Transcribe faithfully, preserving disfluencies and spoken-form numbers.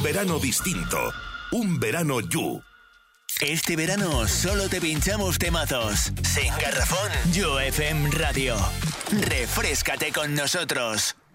verano distinto. Un verano You. Este verano solo te pinchamos temazos. Sin garrafón, You F M Radio. Refréscate con nosotros.